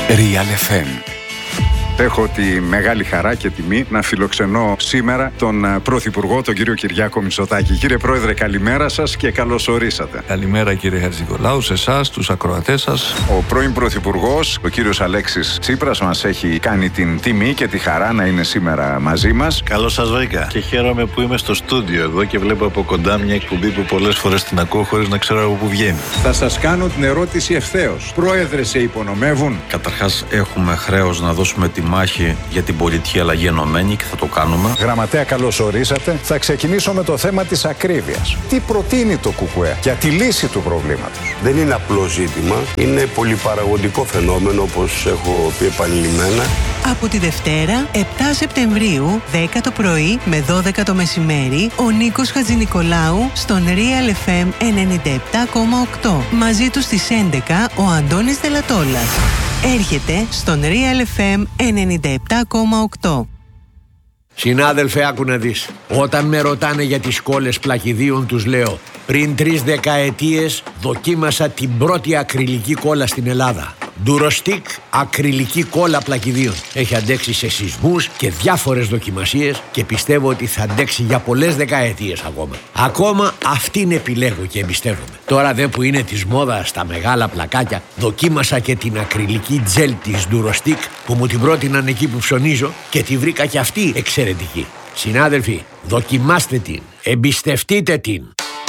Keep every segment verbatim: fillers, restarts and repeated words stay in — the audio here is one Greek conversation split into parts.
Real εφ εμ. Έχω τη μεγάλη χαρά και τιμή να φιλοξενώ σήμερα τον Πρωθυπουργό, τον κύριο Κυριάκο Μητσοτάκη. Κύριε Πρόεδρε, καλημέρα σας και καλώς ορίσατε. Καλημέρα κύριε Χατζηνικολάου, σε εσάς, τους ακροατές σας. Ο πρώην Πρωθυπουργός, ο κύριος Αλέξης Τσίπρας, μας έχει κάνει την τιμή και τη χαρά να είναι σήμερα μαζί μας. Καλώς σας βρήκα και χαίρομαι που είμαι στο στούντιο εδώ και βλέπω από κοντά μια εκπομπή που πολλές φορές την ακούω χωρίς να ξέρω από πού βγαίνει. Θα σας κάνω την ερώτηση ευθέως. Πρόεδρε, σε υπονομεύουν? Καταρχάς, έχουμε χρέος να δώσουμε τη μάχη για την πολιτική αλλαγή ενωμένη και θα το κάνουμε. Γραμματέα, καλώς ορίσατε. Θα ξεκινήσω με το θέμα της ακρίβειας. Τι προτείνει το ΚΚΕ για τη λύση του προβλήματος? Δεν είναι απλό ζήτημα. Είναι πολυπαραγωγικό φαινόμενο, όπως έχω πει επανειλημμένα. Από τη Δευτέρα, επτά Σεπτεμβρίου, δέκα το πρωί με δώδεκα το μεσημέρι, ο Νίκος Χατζηνικολάου στον Real εφ εμ ενενήντα επτά κόμμα οκτώ. Μαζί του στις έντεκα ο Αντώνης Δελατόλας. Έρχεται στον Real εφ εμ ενενήντα επτά κόμμα οκτώ. Συνάδελφε, άκου να δεις. Όταν με ρωτάνε για τις κόλλες πλακιδίων, τους λέω: πριν τρεις δεκαετίες δοκίμασα την πρώτη ακριλική κόλλα στην Ελλάδα. Durostic ακριλική κόλλα πλακιδίων. Έχει αντέξει σε σεισμούς και διάφορες δοκιμασίες και πιστεύω ότι θα αντέξει για πολλές δεκαετίες ακόμα. Ακόμα αυτήν επιλέγω και εμπιστεύομαι. Τώρα δε που είναι της μόδας στα μεγάλα πλακάκια, δοκίμασα και την ακριλική τζέλ της Durostic που μου την πρότειναν εκεί που ψωνίζω και τη βρήκα και αυτή εξαιρετική. Συνάδελφοι, δοκιμάστε την, εμπιστευτείτε την.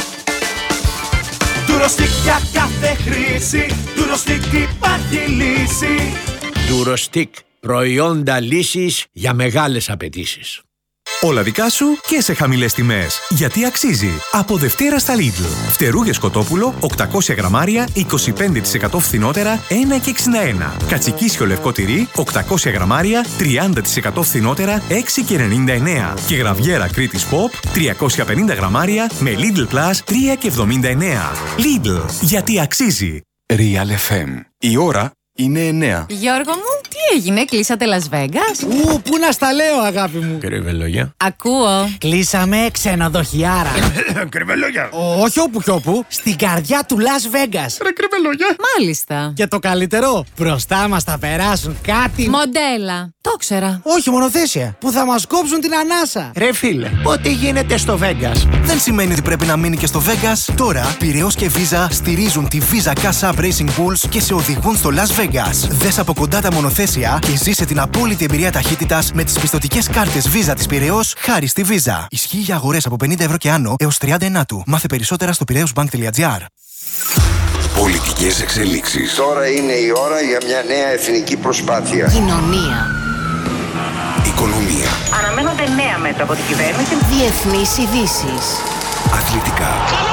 Durostic για κάθε χρήση, Durostic υπάρχει λύση. Durostic, προϊόντα λύσης για μεγάλες απαιτήσεις. Όλα δικά σου και σε χαμηλές τιμές. Γιατί αξίζει. Από Δευτέρα στα Lidl. Φτερούγες κοτόπουλο οκτακόσια γραμμάρια, είκοσι πέντε τοις εκατό φθηνότερα, ένα και εξήντα ένα. Κατσικίσιο λευκό τυρί, οκτακόσια γραμμάρια, τριάντα τοις εκατό φθηνότερα, έξι και ενενήντα εννέα. Και γραβιέρα Κρήτης Pop, τριακόσια πενήντα γραμμάρια, με Lidl Plus, τρία και εβδομήντα εννέα. Lidl. Γιατί αξίζει. Real εφ εμ. Η ώρα είναι εννέα. Γιώργο μου, τι έγινε, κλείσατε Las Vegas? Ου, πού να στα λέω, αγάπη μου. Κρυβελόγια. Ακούω. Κλείσαμε ξενοδοχιάρα. Κρυβελόγια. Όχι όπου κι όπου, στην καρδιά του Las Vegas. Ρε κρυβελόγια. Μάλιστα. Και το καλύτερο, μπροστά μας θα περάσουν κάτι... Μοντέλα. Το ξέρα. Όχι, μονοθέσια, που θα μας κόψουν την ανάσα. Ρε φίλε, ό,τι γίνεται στο Vegas δεν σημαίνει ότι πρέπει να μείνει και στο Vegas. Τώρα, Πειραιώς και Visa στηρίζουν τη Visa Cash App Racing Bulls και σε οδηγούν στο Las Vegas. Δες από κοντά τα μονοθέσια και ζήσε την απόλυτη εμπειρία ταχύτητας με τις πιστωτικές κάρτες Visa της Πειραιώς χάρη στη Visa. Ισχύει για αγορές από πενήντα ευρώ και άνω έως τριάντα ενάτου. Μάθε περισσότερα στο πειραιώσμπανκ.gr. Πολιτικές εξελίξεις. Τώρα είναι η ώρα για μια νέα εθνική προσπάθεια. Κοινωνία. Οικονομία. Αναμένονται νέα μέτρα από την κυβέρνηση. Διεθνείς ειδήσεις. Αθλητικά.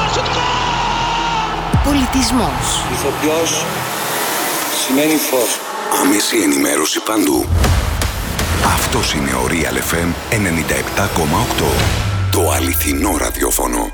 Πολιτισμός. Ηθοποιός σημαίνει φως. Άμεση ενημέρωση παντού. Αυτός είναι ο Real εφ εμ ενενήντα επτά κόμμα οκτώ. Το αληθινό ραδιόφωνο.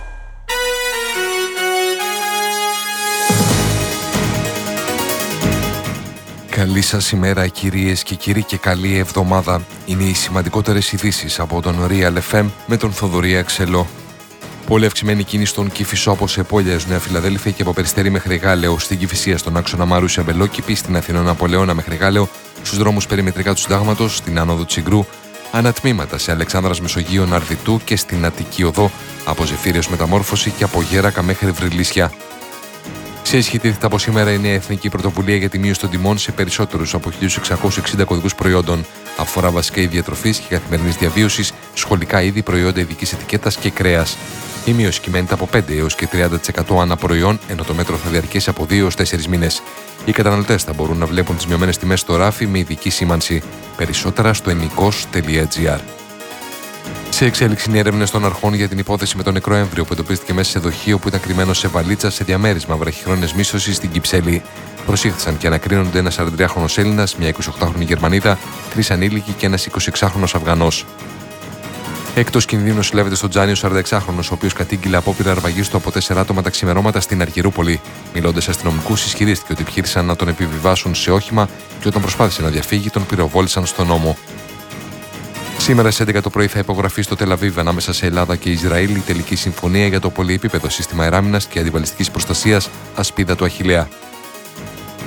Καλή σας ημέρα κυρίες και κύριοι και καλή εβδομάδα. Είναι οι σημαντικότερες ειδήσεις από τον Real εφ εμ με τον Θοδωρή Αξελό. Πολύ αυξημένη κίνηση στον Κηφισό από Σεπόλιας, Νέα Φιλαδέλφια και από Περιστέρι μέχρι Γάλεο, στην Κηφισία στον άξονα Μαρούσια Μπελόκηπη, στην Αθηνών Απολεώνα μέχρι Γάλεο, στους δρόμους περιμετρικά του Συντάγματος, στην άνοδο Τσιγκρού, ανατμήματα σε Αλεξάνδρας Μεσογείων Αρδιτού και στην Αττική Οδό, από Ζεφύριος Μεταμόρφωση και από Γέρακα μέχρι Βρυλίσια. Σε ισχύ τίθεται από σήμερα η νέα εθνική πρωτοβουλία για τη μείωση των τιμών σε περισσότερους από χίλια εξακόσιους εξήντα κωδικούς προϊόντων. Αφορά βασικά είδη διατροφής και καθημερινής διαβίωσης, σχολικά είδη, προϊόντα ειδικής ετικέτας και κρέας. Η μείωση κυμαίνεται από πέντε έως και τριάντα τοις εκατό ανά προϊόν, ενώ το μέτρο θα διαρκέσει από δύο έως τέσσερις μήνες. Οι καταναλωτές θα μπορούν να βλέπουν τις μειωμένες τιμές στο ράφι με ειδική σήμανση. Περισσότερα στο ενικός τελεία τζι άρ. Σε εξέλιξη είναι έρευνες των αρχών για την υπόθεση με τον νεκρό έμβριο που εντοπίστηκε μέσα σε δοχείο που ήταν κρυμμένο σε βαλίτσα σε διαμέρισμα βραχυχρόνιας μίσθωσης στην Κυψέλη. Προσήχθησαν και ανακρίνονται ένας σαραντατριάχρονος Έλληνας, μια εικοσιοκτάχρονη Γερμανίδα, τρεις ανήλικοι και ένας εικοσιεξάχρονος Αφγανός. Εκτός κινδύνου συλλάβεται στο Τζάνι ο σαρανταεξάχρονος, ο οποίος κατήγγειλε απόπειρα αρπαγής του από τέσσερα άτομα τα ξημερώματα στην Αργυρούπολη. Μιλώντας σε αστυνομικούς, ισχυρίστηκε ότι επιχείρησαν να τον επιβιβάσουν σε όχημα και όταν προσπάθησε να διαφύγει, τον πυροβόλησαν στον ώμο. Σήμερα στις έντεκα το πρωί θα υπογραφεί στο Τελαβίβ ανάμεσα σε Ελλάδα και Ισραήλ η τελική συμφωνία για το πολυεπίπεδο σύστημα αεράμινας και αντιβαλιστικής προστασίας Ασπίδα του Αχιλλέα.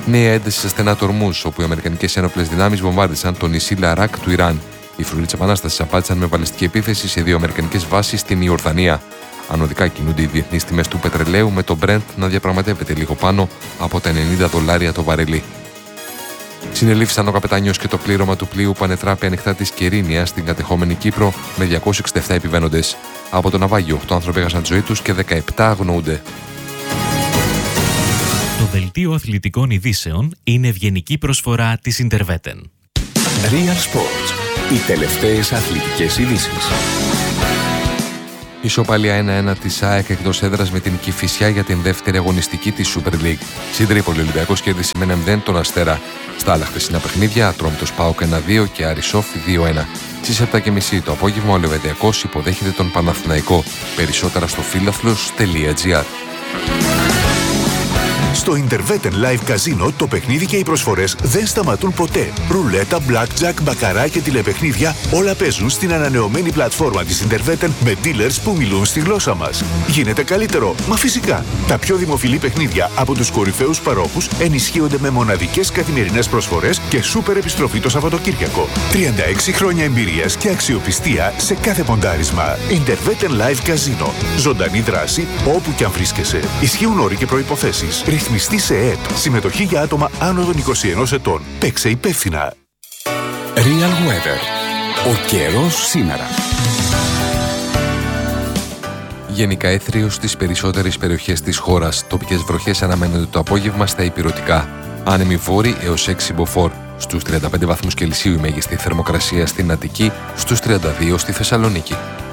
Νέα ένταση σε στενά τορμούς, όπου οι αμερικανικές ένοπλες δυνάμεις βομβάρδισαν το νησί Λαράκ του Ιράν. Οι φρουροί της Επανάστασης απάντησαν με βαλιστική επίθεση σε δύο αμερικανικές βάσεις στην Ιορδανία. Ανωδικά κινούνται οι διεθνείς τιμές του πετρελαίου, με το Brent να διαπραγματεύεται λίγο πάνω από τα ενενήντα δολάρια το βαρελί. Συνελήφθησαν ο καπετάνιος και το πλήρωμα του πλοίου που ανετράπη ανοιχτά της Κερίνια στην κατεχόμενη Κύπρο με διακόσιους εξήντα επτά επιβαίνοντες. Από το ναυάγιο, οκτώ άνθρωποι έχασαν τη ζωή τους και δεκαεπτά αγνοούνται. Το δελτίο αθλητικών ειδήσεων είναι ευγενική προσφορά της Interveten. Real Sports. Οι τελευταίες αθλητικές ειδήσεις. Ισοπαλία ένα ένα της ΑΕΚ εκτός έδρας με την Κηφισιά για την δεύτερη αγωνιστική της Super League. Στην Τρίπολη, ο Ολυμπιακός κέρδισε με ένα μηδέν τον Αστέρα. Στα άλλα χθεσινά παιχνίδια, Ατρόμητος ΠΑΟΚ ένα δύο και Αρισόφ δύο ένα. Στις επτά και μισή το απόγευμα, ο Λεβεντιακός υποδέχεται τον Παναθηναϊκό. Περισσότερα στο φίλαθλος τελεία τζι άρ. Στο Interveten Live Casino το παιχνίδι και οι προσφορές δεν σταματούν ποτέ. Ρουλέτα, blackjack, μπακαρά και τηλεπαιχνίδια όλα παίζουν στην ανανεωμένη πλατφόρμα της Interveten με dealers που μιλούν στη γλώσσα μας. Γίνεται καλύτερο, μα φυσικά. Τα πιο δημοφιλή παιχνίδια από τους κορυφαίους παρόχους ενισχύονται με μοναδικές καθημερινές προσφορές και σούπερ επιστροφή το Σαββατοκύριακο. τριάντα έξι χρόνια εμπειρίας και αξιοπιστία σε κάθε ποντάρισμα. Interveten Live Casino. Ζωντανή δράση όπου κι αν βρίσκεσαι. Ισχύουν όροι και προϋποθέσεις. Ρυθμιστή σε ΕΕΠ. Συμμετοχή για άτομα άνω των είκοσι ενός ετών. Παίξε υπεύθυνα. Real Weather. Ο καιρός σήμερα. Γενικά έθριος στις περισσότερες περιοχές της χώρας. Τοπικές βροχές αναμένονται το απόγευμα στα ηπειρωτικά. Άνεμοι βόρειοι έως έξι μποφόρ. Στους τριάντα πέντε βαθμούς Κελσίου η μέγιστη θερμοκρασία στην Αττική, στους τριάντα δύο στη Θεσσαλονίκη.